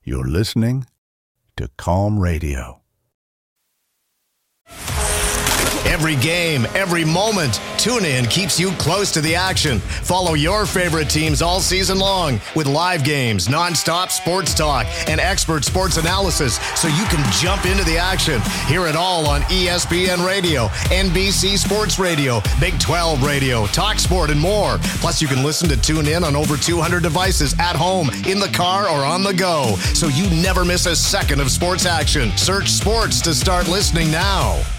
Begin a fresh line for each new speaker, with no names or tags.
You're listening to Calm Radio.
Every game, every moment, TuneIn keeps you close to the action. Follow your favorite teams all season long with live games, nonstop sports talk, and expert sports analysis so you can jump into the action. Hear it all on ESPN Radio, NBC Sports Radio, Big 12 Radio, Talk Sport, and more. Plus, you can listen to TuneIn on over 200 devices at home, in the car, or on the go, so you never miss a second of sports action. Search sports to start listening now.